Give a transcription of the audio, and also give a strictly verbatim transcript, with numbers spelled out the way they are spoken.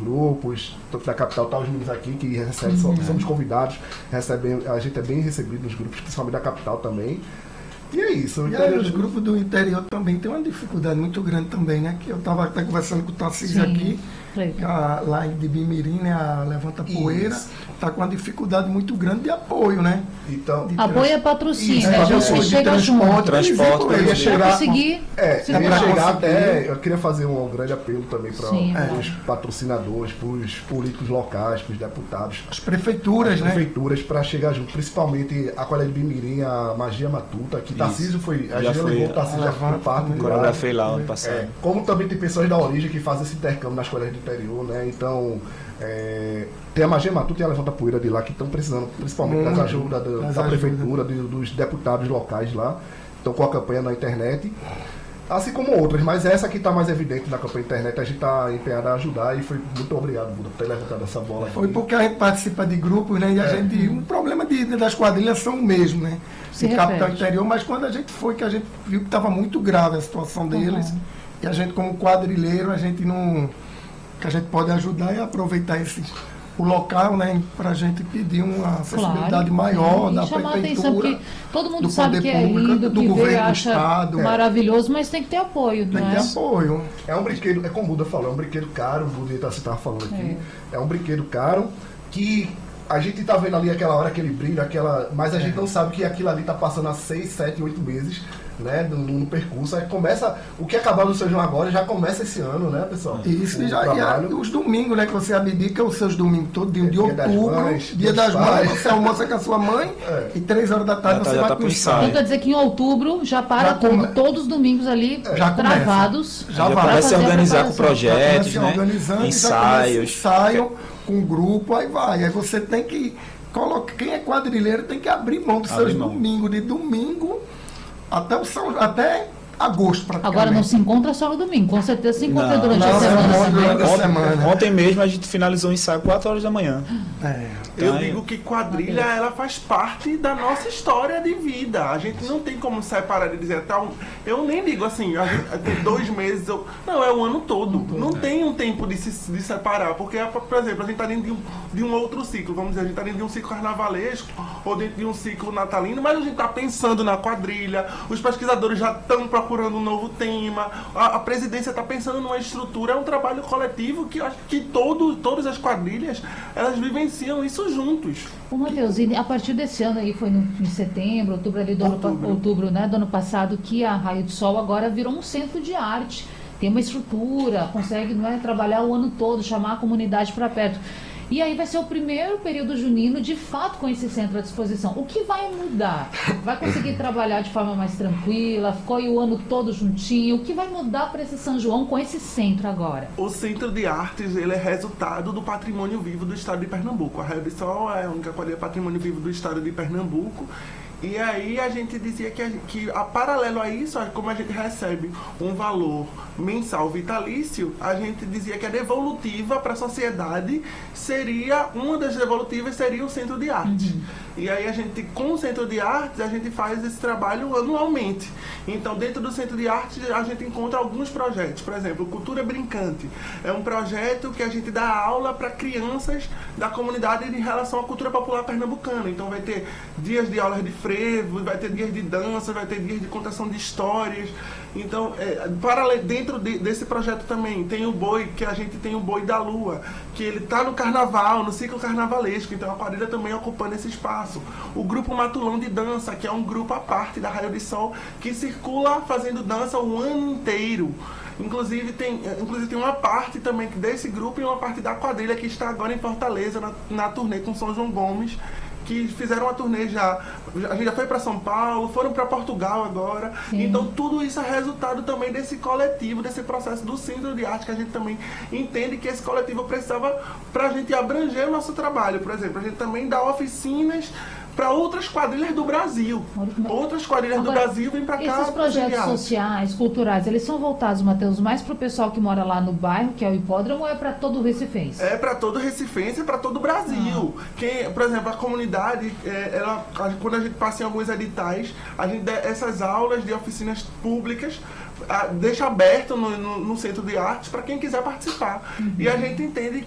grupos, tanto da capital, tá os meninos aqui que recebem, uhum. somos convidados, recebem, a gente é bem recebido nos grupos, principalmente da capital também. E é isso. E aí, os grupos do interior também tem uma dificuldade muito grande também, né? Que eu estava até conversando com o Tarcísio aqui, a, lá em Bimirim, né? A Levanta Poeira, está com uma dificuldade muito grande de apoio, né? Então, de apoio é patrocínio, é, a gente de chega transporte, junto. Transporte, eu ia chegar, conseguir, é, se eu ia conseguir. chegar até, eu queria fazer um grande apelo também para é os patrocinadores, para os políticos locais, para os deputados, as prefeituras, as né? prefeituras, para chegar junto, principalmente a Colégio de Bimirim, a Magia Matuta, que Tarcísio foi, a já gente foi, levou o Tarcísio já foi parte de lá. lá. Foi lá ano passado. É, como também tem pessoas da origem que fazem esse intercâmbio nas colégios do interior, né? Então, é, tem a Magia Matuta e a Levanta Poeira de lá que estão precisando, principalmente das ajudas da, da ajuda. prefeitura, de, dos deputados locais lá, estão com a campanha na internet, assim como outras, mas essa que está mais evidente na campanha na internet, a gente está empenhado a ajudar e foi muito obrigado, Buda, por ter levantado essa bola. Foi aqui. Porque a gente participa de grupos, né? E a é. gente, o problema de, das quadrilhas são o mesmo, né? Se de capital interior, mas quando a gente foi, que a gente viu que estava muito grave a situação deles, uhum. e a gente como quadrilheiro, a gente não... que a gente pode ajudar e aproveitar esse, o local, né, para a gente pedir uma acessibilidade claro, maior é, da chamar prefeitura, a atenção, porque todo mundo do sabe que é público, lindo, do que governo vê, do acha estado, maravilhoso, mas tem que ter apoio, tem não que é? ter apoio. É um brinquedo, é como o Buda falou, é um brinquedo caro, o Buda estava falando aqui, é. é um brinquedo caro que a gente está vendo ali aquela hora, aquele brilho, aquela, mas a é. gente não sabe que aquilo ali está passando há seis, sete, oito meses, né, no, no percurso. Aí começa, o que acabou no São João agora já começa esse ano, né, pessoal? Isso, e, já, e a, os domingos, né, que você abdica os seus domingos todos, dia, é, de outubro, dia das mães, dia das mães, você almoça com a sua mãe, é. e três horas da tarde já você tá, vai para o ensaio. Então quer dizer que em outubro já para já tudo, come... todos os domingos ali é. já travados. Já, já começa a organizar com projetos, né, ensaios. Ensaiam com um grupo, aí vai. Aí você tem que colocar, quem é quadrilheiro tem que abrir mão dos seus domingos, de domingo até, o São, até agosto, praticamente. Agora não se encontra só no domingo, com certeza se encontra não, durante não, a semana. Durante a semana. Ontem mesmo a gente finalizou o ensaio quatro horas da manhã. É. Eu então, digo que quadrilha, ela faz parte da nossa história de vida. A gente não tem como separar e dizer, tá, eu nem digo assim, a gente tem dois meses, eu, não, é o ano todo. Não tem um tempo de se de separar, porque, por exemplo, a gente está dentro de um, de um outro ciclo, vamos dizer, a gente está dentro de um ciclo carnavalesco ou dentro de um ciclo natalino, mas a gente está pensando na quadrilha, os pesquisadores já estão procurando um novo tema, a, a presidência está pensando numa estrutura, é um trabalho coletivo que eu acho que todo, todas as quadrilhas, elas vivenciam isso juntos. Ô Matheus, e a partir desse ano aí, foi no, em setembro, outubro ali do outubro. ano, outubro, né, do ano passado, que a Raio do Sol agora virou um centro de arte, tem uma estrutura, consegue, não é, trabalhar o ano todo, chamar a comunidade para perto. E aí vai ser o primeiro período junino, de fato, com esse centro à disposição. O que vai mudar? Vai conseguir trabalhar de forma mais tranquila? Ficou aí o ano todo juntinho? O que vai mudar para esse São João com esse centro agora? O Centro de Artes, ele é resultado do patrimônio vivo do estado de Pernambuco. A Raio do Sol é a única quadrilha patrimônio vivo do estado de Pernambuco. E aí a gente dizia que, a, que a paralelo a isso, como a gente recebe um valor mensal vitalício, a gente dizia que a devolutiva para a sociedade seria, uma das devolutivas seria o Centro de Arte. Uhum. E aí a gente, com o Centro de Artes, a gente faz esse trabalho anualmente. Então, dentro do Centro de Arte, a gente encontra alguns projetos. Por exemplo, Cultura Brincante. É um projeto que a gente dá aula para crianças da comunidade em relação à cultura popular pernambucana. Então, vai ter dias de aulas de frevo, vai ter dias de dança, vai ter dias de contação de histórias. Então, é, para, dentro de, desse projeto também tem o boi, que a gente tem o Boi da Lua, que ele está no carnaval, no ciclo carnavalesco, então a quadrilha também ocupando esse espaço. O grupo Matulão de Dança, que é um grupo à parte da Raio de Sol, que circula fazendo dança o ano inteiro. Inclusive tem, inclusive tem uma parte também desse grupo e uma parte da quadrilha que está agora em Fortaleza, na, na turnê com São João Gomes, que fizeram uma turnê já, a gente já foi para São Paulo, foram para Portugal agora. Sim. Então tudo isso é resultado também desse coletivo, desse processo do Centro de Arte, que a gente também entende que esse coletivo precisava para a gente abranger o nosso trabalho. Por exemplo, a gente também dá oficinas para outras quadrilhas do Brasil. Outras quadrilhas Agora, do Brasil vêm para cá. Esses projetos sociais, culturais, eles são voltados, Matheus, mais para o pessoal que mora lá no bairro, que é o hipódromo, ou é para todo o recifense? É para todo o recifense e para todo o Brasil. Ah. Quem, por exemplo, a comunidade, é, ela, quando a gente passa em alguns editais, a gente dá essas aulas de oficinas públicas, a, deixa aberto no, no, no Centro de Artes para quem quiser participar. Uhum. E a gente entende